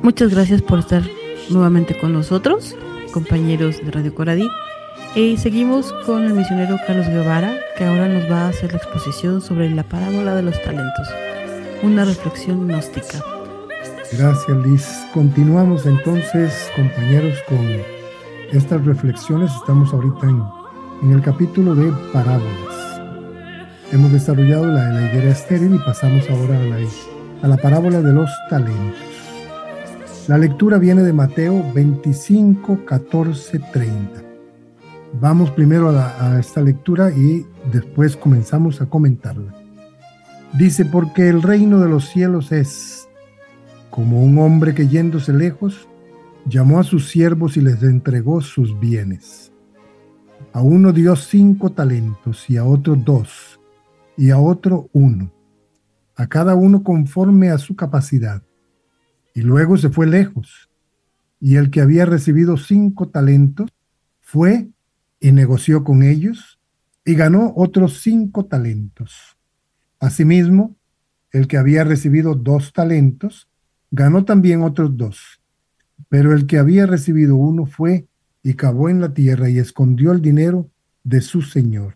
Muchas gracias por estar nuevamente con nosotros, compañeros de Radio Coradí. Y seguimos con el misionero Carlos Guevara, que ahora nos va a hacer la exposición sobre la parábola de los talentos, una reflexión gnóstica. Gracias, Liz. Continuamos entonces, compañeros, con estas reflexiones. Estamos ahorita en el capítulo de parábolas. Hemos desarrollado la de la higuera estéril y pasamos ahora a la parábola de los talentos. La lectura viene de Mateo 25, 14, 30. Vamos primero a esta lectura y después comenzamos a comentarla. Dice: porque el reino de los cielos es como un hombre que, yéndose lejos, llamó a sus siervos y les entregó sus bienes. A uno dio 5 talentos, y a otro 2, y a otro 1, a cada uno conforme a su capacidad. Y luego se fue lejos. Y el que había recibido 5 talentos fue y negoció con ellos, y ganó otros 5 talentos. Asimismo, el que había recibido 2 talentos, ganó también otros 2. Pero el que había recibido 1 fue y cavó en la tierra y escondió el dinero de su señor.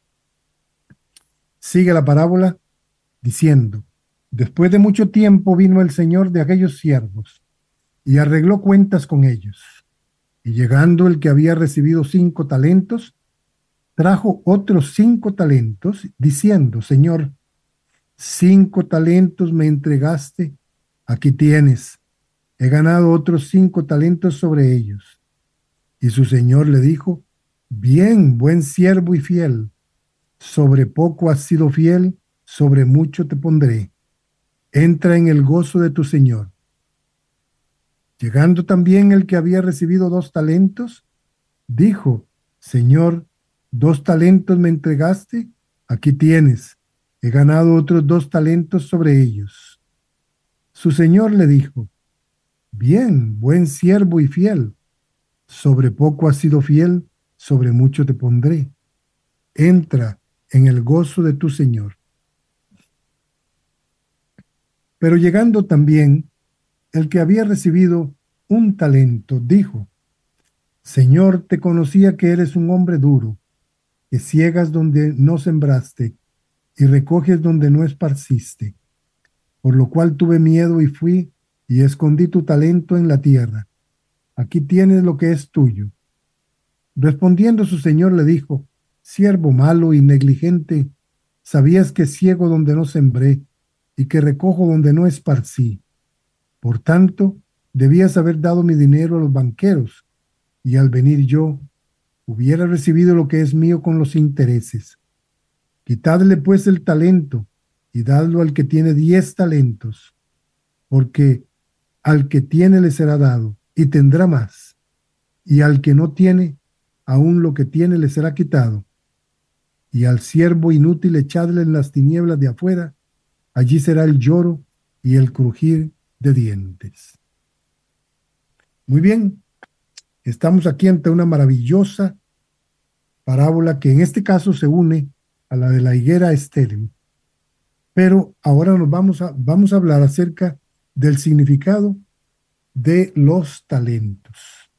Sigue la parábola diciendo: después de mucho tiempo vino el señor de aquellos siervos y arregló cuentas con ellos. Y llegando el que había recibido 5 talentos, trajo otros 5 talentos, diciendo: Señor, 5 talentos me entregaste, aquí tienes, he ganado otros 5 talentos sobre ellos. Y su señor le dijo: bien, buen siervo y fiel, sobre poco has sido fiel, sobre mucho te pondré. Entra en el gozo de tu señor. Llegando también el que había recibido 2 talentos, dijo: Señor, 2 talentos me entregaste, aquí tienes, he ganado otros 2 talentos sobre ellos. Su señor le dijo: bien, buen siervo y fiel, sobre poco has sido fiel, sobre mucho te pondré. Entra en el gozo de tu señor. Pero llegando también el que había recibido 1 talento, dijo: Señor, te conocía que eres un hombre duro, que ciegas donde no sembraste y recoges donde no esparciste. Por lo cual tuve miedo y fui y escondí tu talento en la tierra. Aquí tienes lo que es tuyo. Respondiendo su señor le dijo: siervo malo y negligente, sabías que ciego donde no sembré y que recojo donde no esparcí. Por tanto, debías haber dado mi dinero a los banqueros, y al venir yo, hubiera recibido lo que es mío con los intereses. Quitadle pues el talento, y dadlo al que tiene 10 talentos, porque al que tiene le será dado, y tendrá más, y al que no tiene, aún lo que tiene le será quitado. Y al siervo inútil echadle en las tinieblas de afuera, allí será el lloro y el crujir de dientes. Muy bien, estamos aquí ante una maravillosa parábola que en este caso se une a la de la higuera estéril. Pero ahora vamos a hablar acerca del significado de los talentos.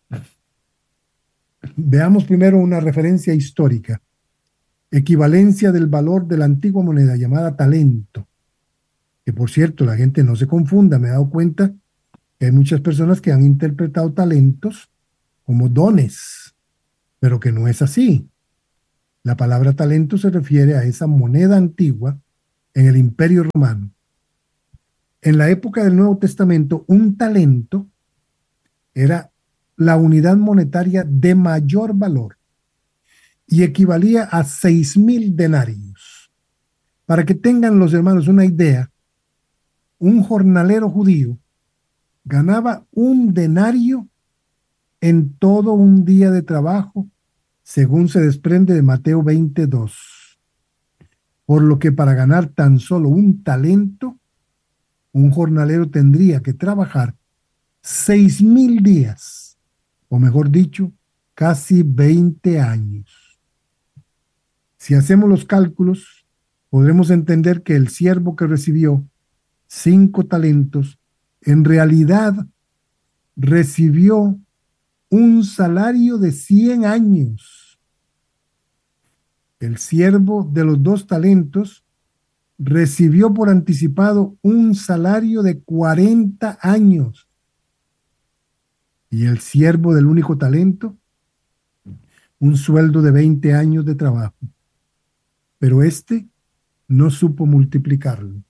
Veamos primero una referencia histórica. Equivalencia del valor de la antigua moneda llamada talento. Que por cierto, la gente no se confunda, me he dado cuenta que hay muchas personas que han interpretado talentos como dones, pero que no es así. La palabra talento se refiere a esa moneda antigua en el Imperio Romano. En la época del Nuevo Testamento, un talento era la unidad monetaria de mayor valor y equivalía a 6,000 denarios. Para que tengan los hermanos una idea, un jornalero judío ganaba 1 denario en todo un día de trabajo, según se desprende de Mateo 22. Por lo que para ganar tan solo 1 talento, un jornalero tendría que trabajar 6,000 días, o mejor dicho, casi 20 años. Si hacemos los cálculos, podremos entender que el siervo que recibió 5 talentos, en realidad recibió un salario de 100 años. El siervo de los 2 talentos recibió por anticipado un salario de 40 años. Y el siervo del único talento, un sueldo de 20 años de trabajo. Pero este no supo multiplicarlo.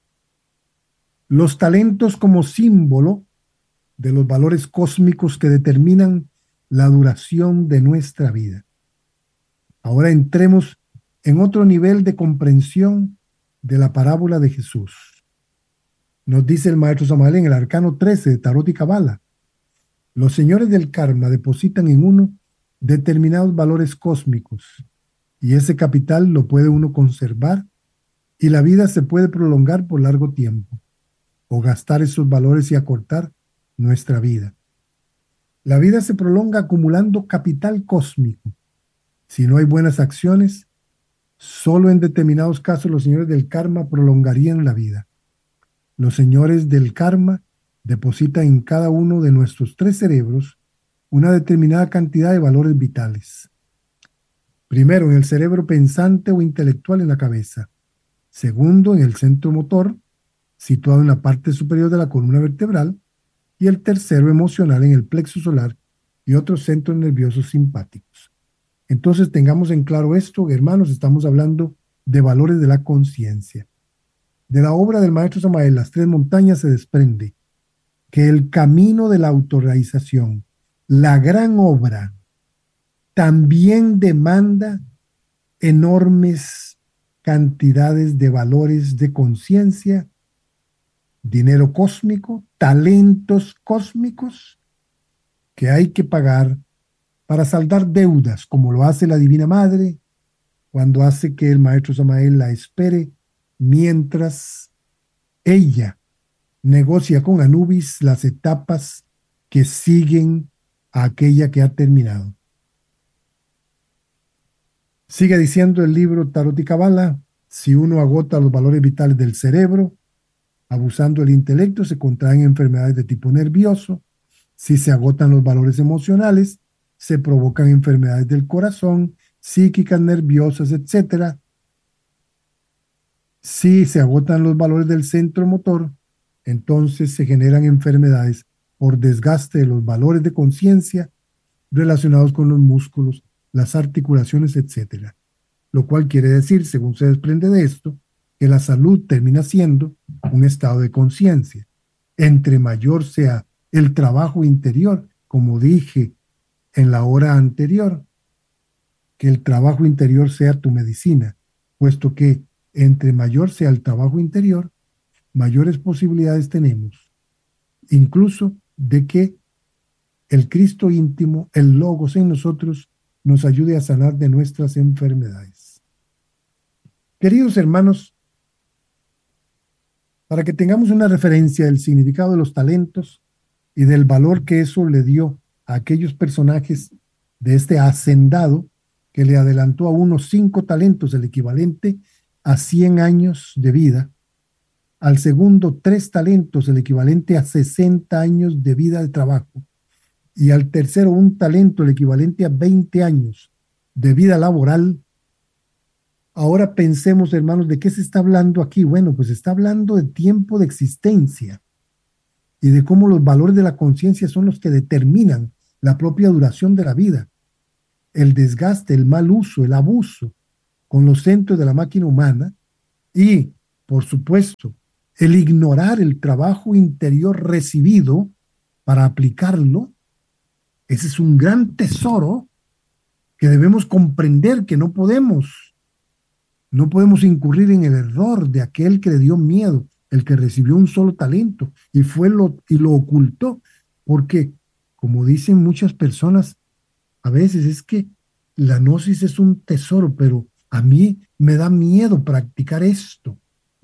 Los talentos como símbolo de los valores cósmicos que determinan la duración de nuestra vida. Ahora entremos en otro nivel de comprensión de la parábola de Jesús. Nos dice el maestro Samael en el arcano 13 de Tarot y Cabala: los señores del karma depositan en uno determinados valores cósmicos y ese capital lo puede uno conservar y la vida se puede prolongar por largo tiempo o gastar esos valores y acortar nuestra vida. La vida se prolonga acumulando capital cósmico. Si no hay buenas acciones, solo en determinados casos los señores del karma prolongarían la vida. Los señores del karma depositan en cada uno de nuestros 3 cerebros una determinada cantidad de valores vitales. Primero, en el cerebro pensante o intelectual en la cabeza. Segundo, en el centro motor, situado en la parte superior de la columna vertebral. Y el tercero, emocional, en el plexo solar y otros centros nerviosos simpáticos. Entonces tengamos en claro esto, hermanos, estamos hablando de valores de la conciencia. De la obra del maestro Samael, Las 3 montañas, se desprende que el camino de la autorrealización, la gran obra, también demanda enormes cantidades de valores de conciencia, dinero cósmico, talentos cósmicos que hay que pagar para saldar deudas, como lo hace la Divina Madre cuando hace que el maestro Samael la espere mientras ella negocia con Anubis las etapas que siguen a aquella que ha terminado. Sigue diciendo el libro Tarot y Cabala: si uno agota los valores vitales del cerebro, abusando del intelecto, se contraen enfermedades de tipo nervioso. Si se agotan los valores emocionales, se provocan enfermedades del corazón, psíquicas, nerviosas, etc. Si se agotan los valores del centro motor, entonces se generan enfermedades por desgaste de los valores de conciencia relacionados con los músculos, las articulaciones, etc. Lo cual quiere decir, según se desprende de esto, que la salud termina siendo un estado de conciencia. Entre mayor sea el trabajo interior, como dije en la hora anterior, que el trabajo interior sea tu medicina, puesto que entre mayor sea el trabajo interior, mayores posibilidades tenemos, incluso de que el Cristo íntimo, el Logos en nosotros, nos ayude a sanar de nuestras enfermedades. Queridos hermanos, para que tengamos una referencia del significado de los talentos y del valor que eso le dio a aquellos personajes de este hacendado que le adelantó a unos 5 talentos, el equivalente a 100 años de vida, al segundo 3 talentos, el equivalente a 60 años de vida de trabajo, y al tercero 1 talento, el equivalente a 20 años de vida laboral. Ahora pensemos, hermanos, ¿de qué se está hablando aquí? Bueno, pues se está hablando de tiempo de existencia y de cómo los valores de la conciencia son los que determinan la propia duración de la vida. El desgaste, el mal uso, el abuso con los centros de la máquina humana y, por supuesto, el ignorar el trabajo interior recibido para aplicarlo. Ese es un gran tesoro que debemos comprender, que no podemos incurrir en el error de aquel que le dio miedo, el que recibió un solo talento y lo ocultó, porque, como dicen muchas personas, a veces es que la gnosis es un tesoro, pero a mí me da miedo practicar esto.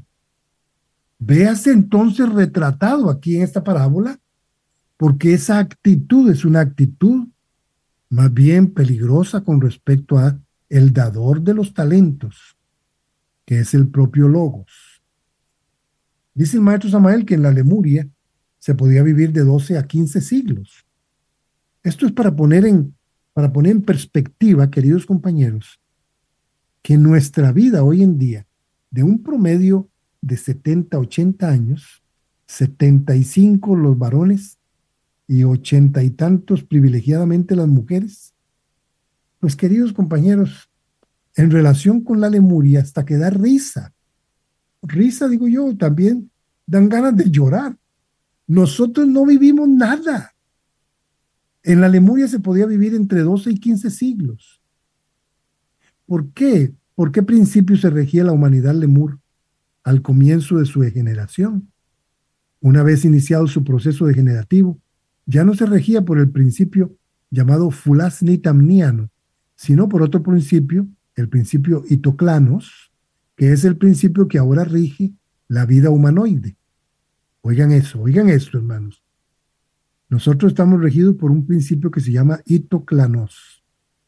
Véase entonces retratado aquí en esta parábola, porque esa actitud es una actitud más bien peligrosa con respecto a el dador de los talentos, que es el propio Logos. Dice el maestro Samael que en la Lemuria se podía vivir de 12 a 15 siglos. Esto es para poner en perspectiva, queridos compañeros, que nuestra vida hoy en día, de un promedio de 70, 80 años, 75 los varones y 80 y tantos privilegiadamente las mujeres, pues queridos compañeros, en relación con la Lemuria, hasta que da risa. Risa, digo yo, también dan ganas de llorar. Nosotros no vivimos nada. En la Lemuria se podía vivir entre 12 y 15 siglos. ¿Por qué? ¿Por qué principio se regía la humanidad lemur al comienzo de su degeneración? Una vez iniciado su proceso degenerativo, ya no se regía por el principio llamado Fulasni-Tamniano, sino por otro principio, el principio Itoclanos, que es el principio que ahora rige la vida humanoide. Oigan esto, hermanos. Nosotros estamos regidos por un principio que se llama Itoclanos.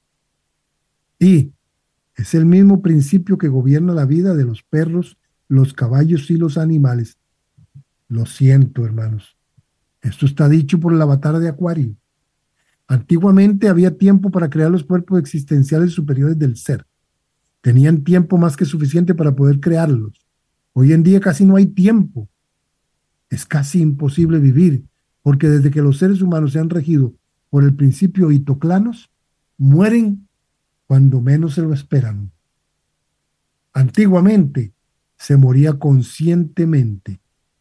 Y es el mismo principio que gobierna la vida de los perros, los caballos y los animales. Lo siento, hermanos. Esto está dicho por el avatar de Acuario. Antiguamente había tiempo para crear los cuerpos existenciales superiores del ser. Tenían tiempo más que suficiente para poder crearlos. Hoy en día casi no hay tiempo. Es casi imposible vivir, porque desde que los seres humanos se han regido por el principio Itoclanos, mueren cuando menos se lo esperan. Antiguamente se moría conscientemente.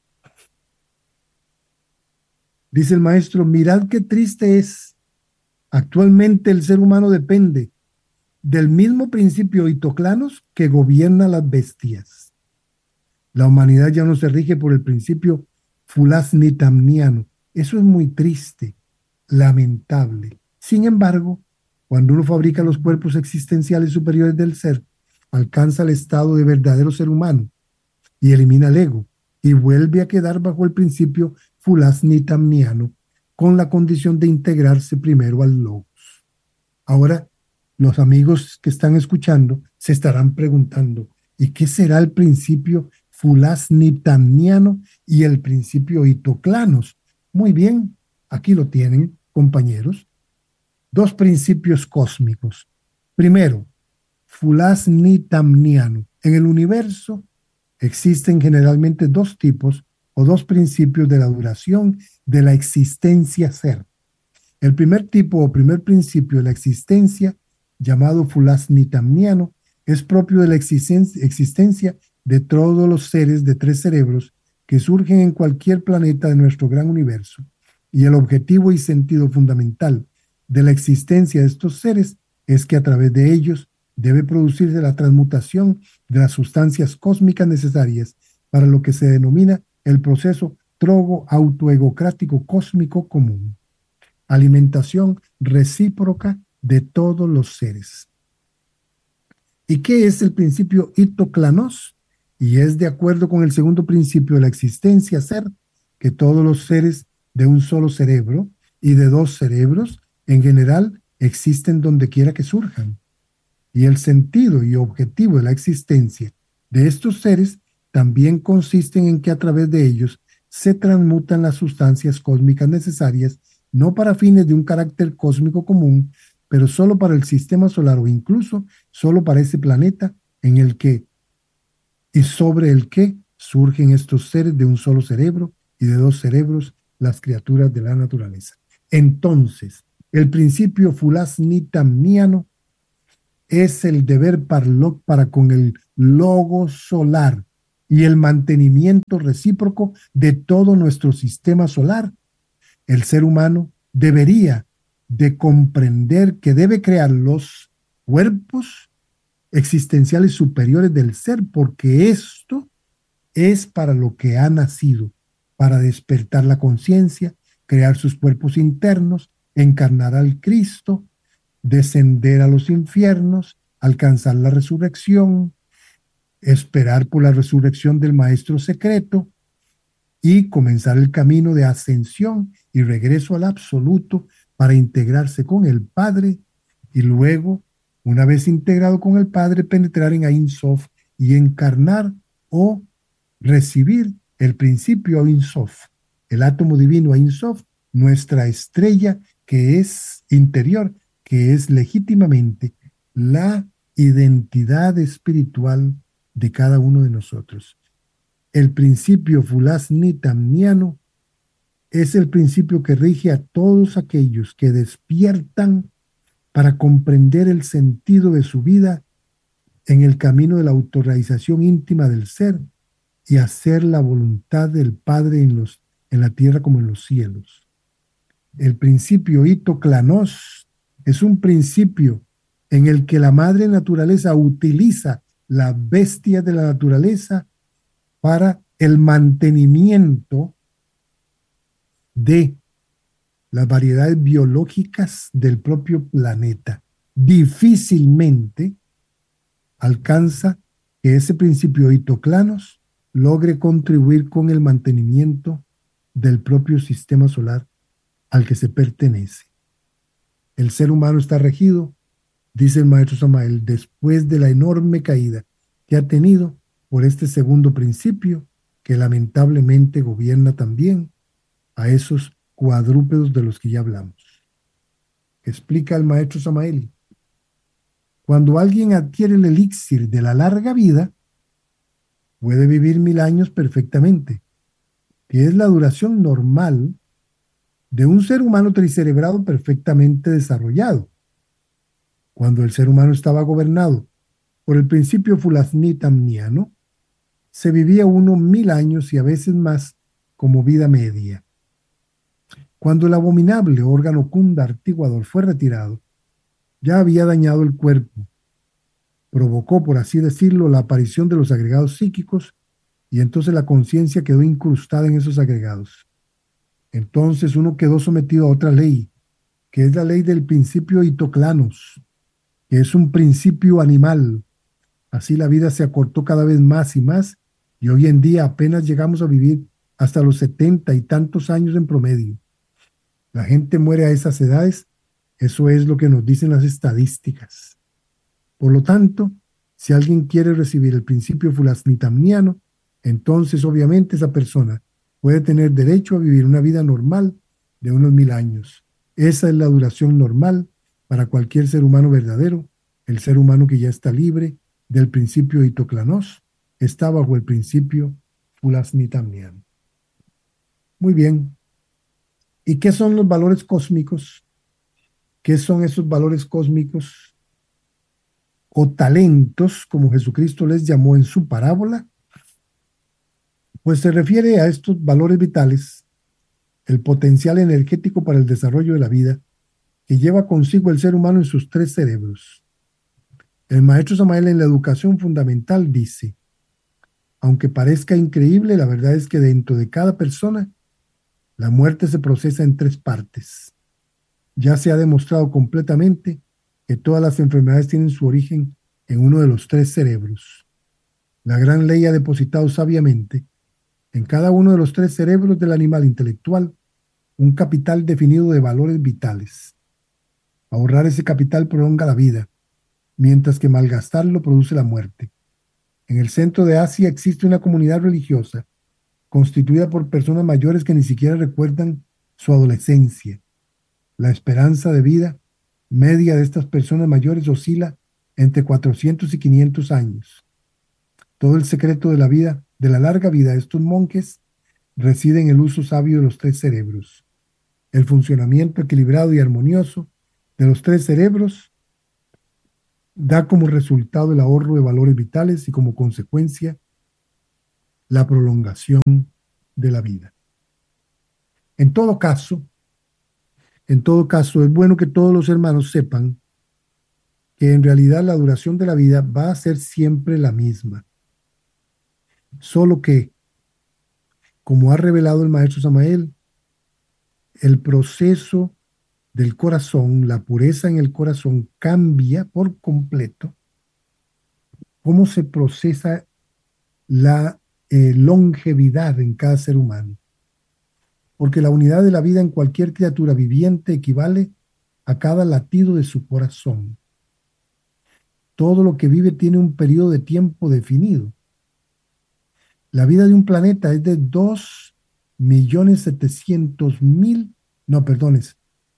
Dice el maestro, mirad qué triste es. Actualmente el ser humano depende del mismo principio Itoclanos que gobierna las bestias. La humanidad ya no se rige por el principio Fulasni-Tamniano. Eso es muy triste, lamentable. Sin embargo, cuando uno fabrica los cuerpos existenciales superiores del ser, alcanza el estado de verdadero ser humano y elimina el ego y vuelve a quedar bajo el principio Fulasni-Tamniano con la condición de integrarse primero al logos. Ahora, los amigos que están escuchando se estarán preguntando, ¿y qué será el principio Fulasni-Tamniano y el principio Itoclanos? Muy bien, aquí lo tienen, compañeros. Dos principios cósmicos. Primero, Fulasni-Tamniano. En el universo existen generalmente dos tipos o dos principios de la duración de la existencia ser. El primer tipo o primer principio de la existencia, llamado Fulasni-Tamniano, es propio de la existencia de todos los seres de tres cerebros que surgen en cualquier planeta de nuestro gran universo. Y el objetivo y sentido fundamental de la existencia de estos seres es que a través de ellos debe producirse la transmutación de las sustancias cósmicas necesarias para lo que se denomina el proceso trogo-autoegocrático cósmico común. Alimentación recíproca de todos los seres. ¿Y qué es el principio Itoclanos? Y es de acuerdo con el segundo principio de la existencia ser, que todos los seres de un solo cerebro y de dos cerebros en general existen donde quiera que surjan. Y el sentido y objetivo de la existencia de estos seres también consisten en que a través de ellos se transmutan las sustancias cósmicas necesarias, no para fines de un carácter cósmico común, pero solo para el sistema solar o incluso solo para ese planeta en el que y sobre el que surgen estos seres de un solo cerebro y de dos cerebros, las criaturas de la naturaleza. Entonces, el principio Fulasni-Tamniano es el deber para con el logo solar y el mantenimiento recíproco de todo nuestro sistema solar. El ser humano debería de comprender que debe crear los cuerpos existenciales superiores del ser, porque esto es para lo que ha nacido, para despertar la conciencia, crear sus cuerpos internos, encarnar al Cristo, descender a los infiernos, alcanzar la resurrección, esperar por la resurrección del Maestro secreto y comenzar el camino de ascensión y regreso al absoluto para integrarse con el Padre y luego, una vez integrado con el Padre, penetrar en Ein Sof y encarnar o recibir el principio Ein Sof, el átomo divino Ein Sof, nuestra estrella que es interior, que es legítimamente la identidad espiritual de cada uno de nosotros. El principio Fulasnitamniano es el principio que rige a todos aquellos que despiertan para comprender el sentido de su vida en el camino de la autorrealización íntima del ser y hacer la voluntad del Padre en la tierra como en los cielos. El principio Ito-Klanos es un principio en el que la madre naturaleza utiliza la bestia de la naturaleza para el mantenimiento de las variedades biológicas del propio planeta. Difícilmente alcanza que ese principio Ito-Klanos logre contribuir con el mantenimiento del propio sistema solar al que se pertenece. El ser humano está regido, dice el maestro Samael, después de la enorme caída que ha tenido por este segundo principio, que lamentablemente gobierna también a esos cuadrúpedos de los que ya hablamos. Explica el maestro Samael: cuando alguien adquiere el elixir de la larga vida, puede vivir 1000 años perfectamente, que es la duración normal de un ser humano tricerebrado perfectamente desarrollado. Cuando el ser humano estaba gobernado por el principio Fulasnitamniano, se vivía uno 1000 años y a veces más como vida media. Cuando el abominable órgano Kunda artiguador fue retirado, ya había dañado el cuerpo, provocó, por así decirlo, la aparición de los agregados psíquicos y entonces la conciencia quedó incrustada en esos agregados. Entonces uno quedó sometido a otra ley, que es la ley del principio Ito-Klanos, que es un principio animal. Así la vida se acortó cada vez más y más, y hoy en día apenas llegamos a vivir hasta los 70 y tantos años en promedio. La gente muere a esas edades, eso es lo que nos dicen las estadísticas. Por lo tanto, si alguien quiere recibir el principio Fulasnitamniano, entonces obviamente esa persona puede tener derecho a vivir una vida normal de unos 1000 años. Esa es la duración normal para cualquier ser humano verdadero. El ser humano que ya está libre del principio Ito-Klanos está bajo el principio Fulasnitamniano. Muy bien. ¿Y qué son los valores cósmicos? ¿Qué son esos valores cósmicos o talentos, como Jesucristo les llamó en su parábola? Pues se refiere a estos valores vitales, el potencial energético para el desarrollo de la vida que lleva consigo el ser humano en sus 3 cerebros. El maestro Samael en la educación fundamental dice: aunque parezca increíble, la verdad es que dentro de cada persona la muerte se procesa en 3 partes. Ya se ha demostrado completamente que todas las enfermedades tienen su origen en uno de los 3 cerebros. La gran ley ha depositado sabiamente en cada uno de los 3 cerebros del animal intelectual un capital definido de valores vitales. Ahorrar ese capital prolonga la vida, mientras que malgastarlo produce la muerte. En el centro de Asia existe una comunidad religiosa constituida por personas mayores que ni siquiera recuerdan su adolescencia. La esperanza de vida media de estas personas mayores oscila entre 400 y 500 años. Todo el secreto de la vida, de la larga vida de estos monjes, reside en el uso sabio de los 3 cerebros. El funcionamiento equilibrado y armonioso de los 3 cerebros da como resultado el ahorro de valores vitales y como consecuencia la prolongación de la vida. En todo caso, es bueno que todos los hermanos sepan que en realidad la duración de la vida va a ser siempre la misma. Solo que, como ha revelado el maestro Samael, el proceso del corazón, la pureza en el corazón cambia por completo cómo se procesa la longevidad en cada ser humano. Porque la unidad de la vida en cualquier criatura viviente equivale a cada latido de su corazón. Todo lo que vive tiene un periodo de tiempo definido. La vida de un planeta es de 2 2.700.000, no, perdones,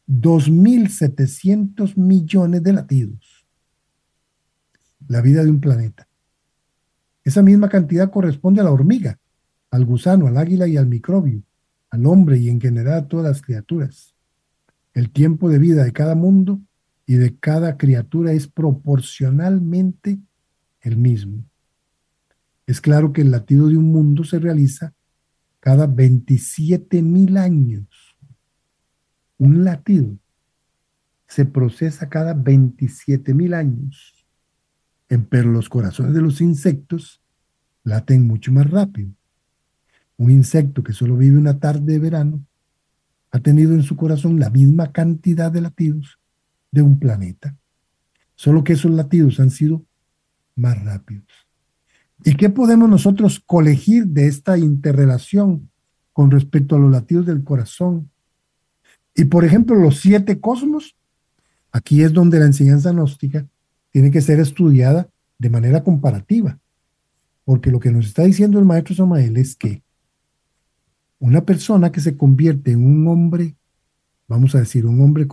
2.700 millones de latidos. La vida de un planeta. Esa misma cantidad corresponde a la hormiga, al gusano, al águila y al microbio, al hombre y en general a todas las criaturas. El tiempo de vida de cada mundo y de cada criatura es proporcionalmente el mismo. Es claro que el latido de un mundo se realiza cada 27.000 años. Un latido se procesa cada 27.000 años. Pero los corazones de los insectos laten mucho más rápido. Un insecto que solo vive una tarde de verano ha tenido en su corazón la misma cantidad de latidos de un planeta, solo que esos latidos han sido más rápidos. ¿Y qué podemos nosotros colegir de esta interrelación con respecto a los latidos del corazón? Y por ejemplo, los 7 cosmos, aquí es donde la enseñanza gnóstica tiene que ser estudiada de manera comparativa, porque lo que nos está diciendo el maestro Samael es que una persona que se convierte en un hombre, vamos a decir, un hombre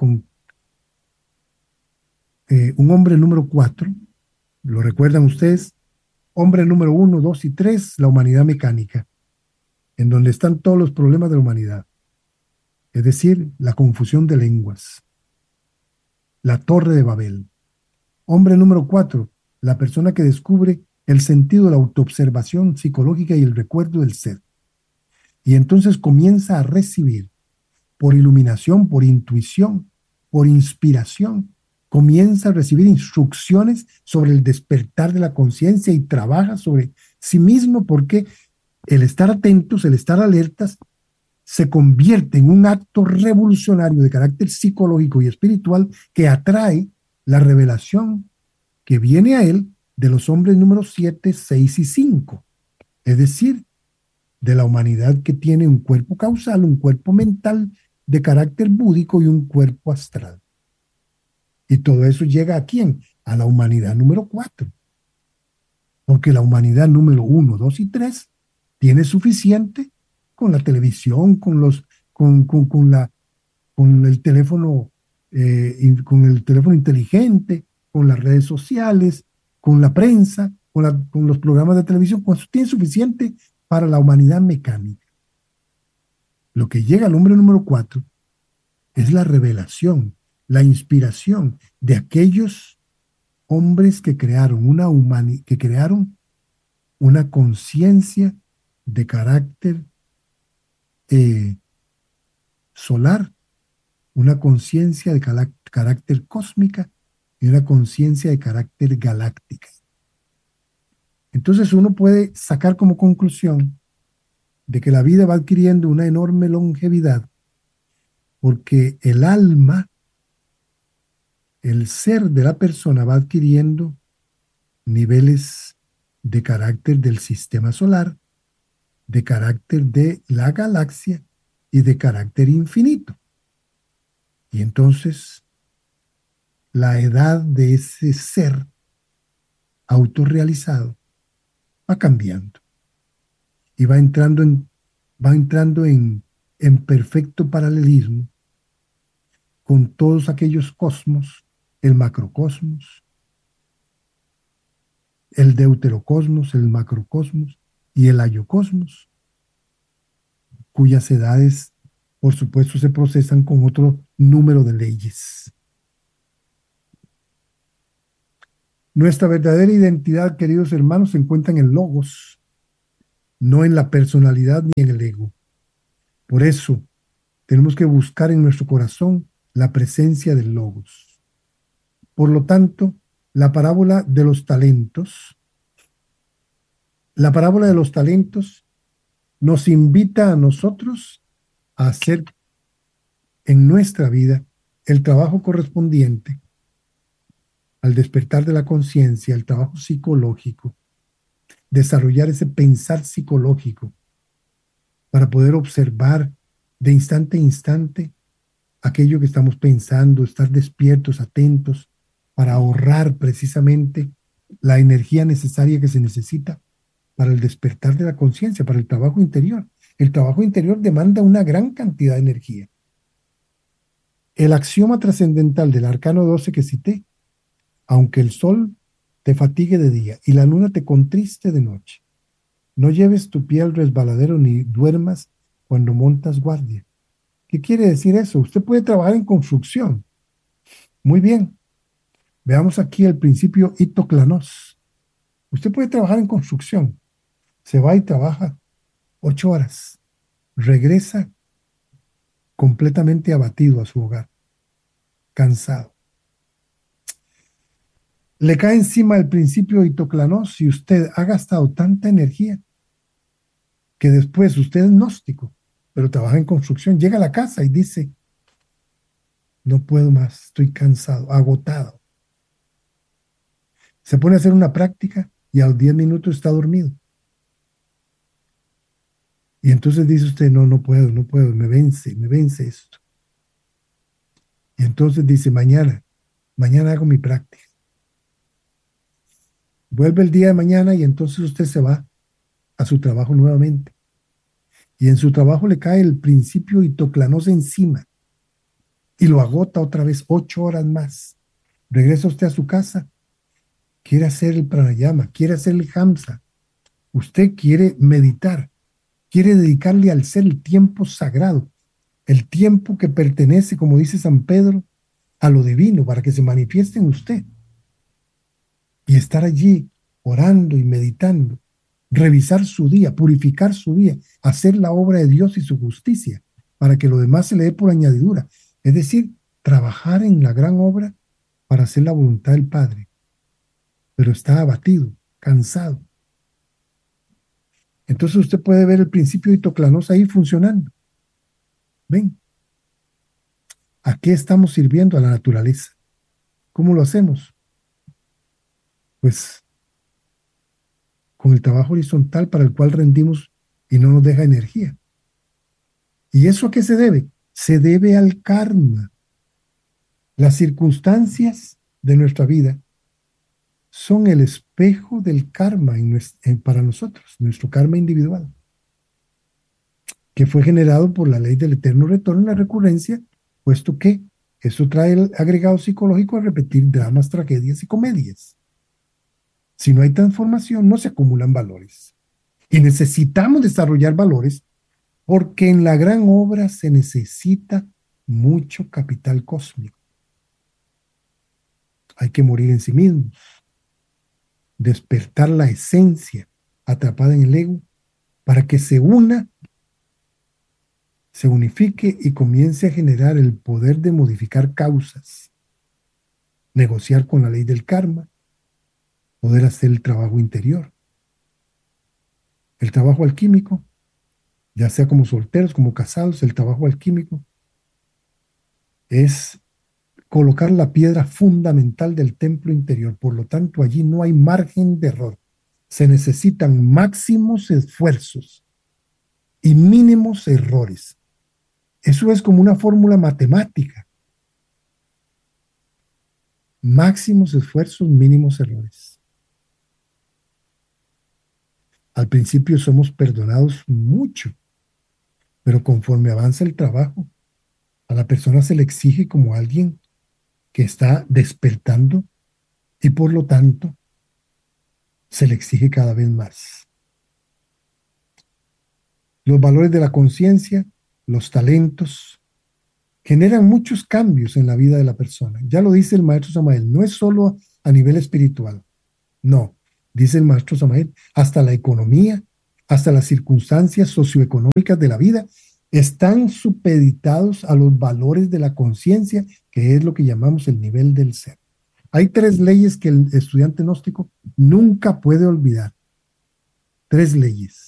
número 4, ¿lo recuerdan ustedes? Hombre número 1, 2 y 3, la humanidad mecánica, en donde están todos los problemas de la humanidad. Es decir, la confusión de lenguas, la torre de Babel. Hombre número 4, la persona que descubre el sentido de la autoobservación psicológica y el recuerdo del ser. Y entonces comienza a recibir por iluminación, por intuición, por inspiración, comienza a recibir instrucciones sobre el despertar de la conciencia y trabaja sobre sí mismo, porque el estar atentos, el estar alertas, se convierte en un acto revolucionario de carácter psicológico y espiritual que atrae la revelación que viene a él de los hombres números 7, 6 y 5. Es decir, de la humanidad que tiene un cuerpo causal, un cuerpo mental de carácter búdico y un cuerpo astral. Y todo eso llega ¿a quién? A la humanidad número 4. Porque la humanidad número 1, 2 y 3 tiene suficiente con la televisión, con el teléfono, con el teléfono inteligente, con las redes sociales, con la prensa, con los programas de televisión, tiene suficiente para la humanidad mecánica. Lo que llega al hombre número 4 es la revelación, la inspiración de aquellos hombres que crearon una conciencia de carácter solar, una conciencia de carácter cósmica y una conciencia de carácter galáctica. Entonces uno puede sacar como conclusión de que la vida va adquiriendo una enorme longevidad porque el alma, el ser de la persona va adquiriendo niveles de carácter del sistema solar, de carácter de la galaxia y de carácter infinito. Y entonces la edad de ese ser autorrealizado va cambiando y va entrando en perfecto paralelismo con todos aquellos cosmos, el macrocosmos, el deuterocosmos, el macrocosmos y el ayocosmos, cuyas edades, por supuesto, se procesan con otro número de leyes. Nuestra verdadera identidad, queridos hermanos, se encuentra en el logos, no en la personalidad ni en el ego. Por eso, tenemos que buscar en nuestro corazón la presencia del logos. Por lo tanto, la parábola de los talentos nos invita a nosotros a hacer en nuestra vida el trabajo correspondiente al despertar de la conciencia, el trabajo psicológico, desarrollar ese pensar psicológico para poder observar de instante a instante aquello que estamos pensando, estar despiertos, atentos, para ahorrar precisamente la energía necesaria que se necesita para el despertar de la conciencia, para el trabajo interior. El trabajo interior demanda una gran cantidad de energía. El axioma trascendental del arcano 12 que cité: aunque el sol te fatigue de día y la luna te contriste de noche, no lleves tu pie al resbaladero ni duermas cuando montas guardia. ¿Qué quiere decir eso? Usted puede trabajar en construcción. Muy bien. Veamos aquí el principio Ito-Klanos. Usted puede trabajar en construcción. Se va y trabaja 8 horas. Regresa completamente abatido a su hogar, cansado. Le cae encima el principio Ito-Klanos y usted ha gastado tanta energía que después usted es gnóstico, pero trabaja en construcción, llega a la casa y dice: no puedo más, estoy cansado, agotado. Se pone a hacer una práctica y a los 10 minutos está dormido. Y entonces dice usted: no puedo, me vence esto. Y entonces dice: mañana hago mi práctica. Vuelve el día de mañana y entonces usted se va a su trabajo nuevamente. Y en su trabajo le cae el principio Ito-Klanos encima y lo agota otra vez 8 horas más. Regresa usted a su casa, quiere hacer el pranayama, quiere hacer el hamsa, usted quiere meditar, quiere dedicarle al ser el tiempo sagrado, el tiempo que pertenece, como dice San Pedro, a lo divino, para que se manifieste en usted. Y estar allí orando y meditando, revisar su día, purificar su día, hacer la obra de Dios y su justicia, para que lo demás se le dé por añadidura. Es decir, trabajar en la gran obra para hacer la voluntad del Padre. Pero está abatido, cansado. Entonces usted puede ver el principio de Ito-Klanos ahí funcionando. ¿Ven? ¿A qué estamos sirviendo? A la naturaleza. ¿Cómo lo hacemos? Pues con el trabajo horizontal para el cual rendimos y no nos deja energía. ¿Y eso a qué se debe? Se debe al karma. Las circunstancias de nuestra vida son el espejo del karma para nosotros, nuestro karma individual, que fue generado por la ley del eterno retorno y la recurrencia, puesto que eso trae el agregado psicológico a repetir dramas, tragedias y comedias. Si no hay transformación, no se acumulan valores. Y necesitamos desarrollar valores porque en la gran obra se necesita mucho capital cósmico. Hay que morir en sí mismos, despertar la esencia atrapada en el ego para que se una, se unifique y comience a generar el poder de modificar causas, negociar con la ley del karma, poder hacer el trabajo interior. El trabajo alquímico, ya sea como solteros, como casados, el trabajo alquímico es colocar la piedra fundamental del templo interior. Por lo tanto, allí no hay margen de error. Se necesitan máximos esfuerzos y mínimos errores. Eso es como una fórmula matemática. Máximos esfuerzos, mínimos errores. Al principio somos perdonados mucho, pero conforme avanza el trabajo, a la persona se le exige como alguien que está despertando y por lo tanto se le exige cada vez más. Los valores de la conciencia, los talentos, generan muchos cambios en la vida de la persona. Ya lo dice el maestro Samael, no es solo a nivel espiritual, no, dice el maestro Samael, hasta la economía, hasta las circunstancias socioeconómicas de la vida están supeditados a los valores de la conciencia, que es lo que llamamos el nivel del ser. Hay 3 leyes que el estudiante gnóstico nunca puede olvidar. 3 leyes.